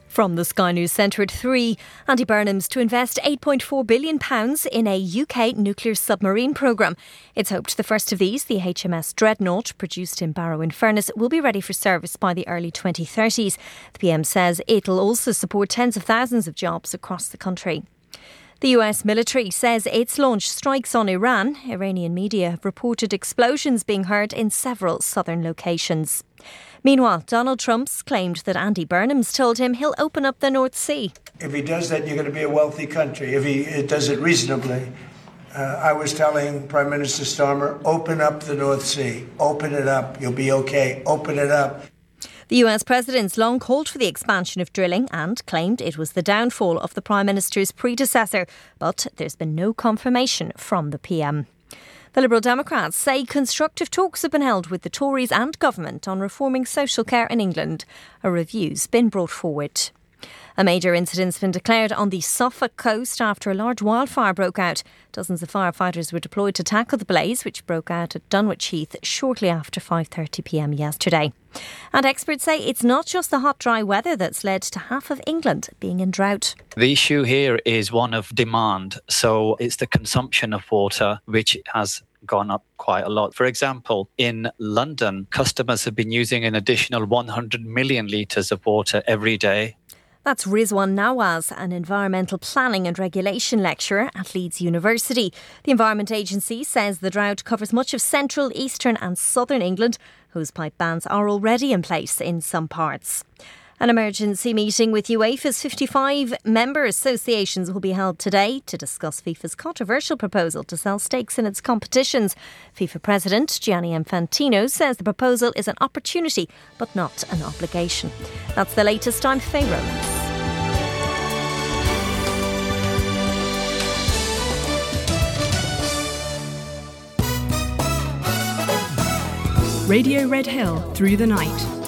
From the Sky News Centre at 3, Andy Burnham's to invest £8.4 billion in a UK nuclear submarine programme. It's hoped the first of these, the HMS Dreadnought, produced in Barrow-in-Furness, will be ready for service by the early 2030s. The PM says it'll also support tens of thousands of jobs across the country. The US military says it's launched strikes on Iran. Iranian media have reported explosions being heard in several southern locations. Meanwhile, Donald Trump's claimed that Andy Burnham's told him he'll open up the North Sea. If he does that, you're going to be a wealthy country. If he does it reasonably. I was telling Prime Minister Starmer, open up the North Sea. Open it up. You'll be okay. Open it up. The US President's long called for the expansion of drilling and claimed it was the downfall of the Prime Minister's predecessor. But there's been no confirmation from the PM. The Liberal Democrats say constructive talks have been held with the Tories and government on reforming social care in England. A review's been brought forward. A major incident's been declared on the Suffolk coast after a large wildfire broke out. Dozens of firefighters were deployed to tackle the blaze, which broke out at Dunwich Heath shortly after 5:30 p.m. yesterday. And experts say it's not just the hot, dry weather that's led to half of England being in drought. The issue here is one of demand. So it's the consumption of water which has gone up quite a lot. For example, in London, customers have been using an additional 100 million litres of water every day. That's Rizwan Nawaz, an environmental planning and regulation lecturer at Leeds University. The Environment Agency says the drought covers much of central, eastern and southern England. Hosepipe bans are already in place in some parts. An emergency meeting with UEFA's 55 member associations will be held today to discuss FIFA's controversial proposal to sell stakes in its competitions. FIFA President Gianni Infantino says the proposal is an opportunity but not an obligation. That's the latest. I'm Faye Rowlands. Radio Red Hill through the night.